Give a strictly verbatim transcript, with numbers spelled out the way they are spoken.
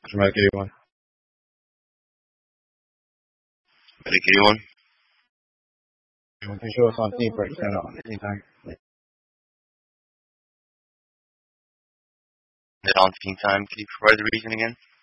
Medicaid one. Medicaid one. You want to show us on team percent on anytime? Net on team time. Can you provide the reason again?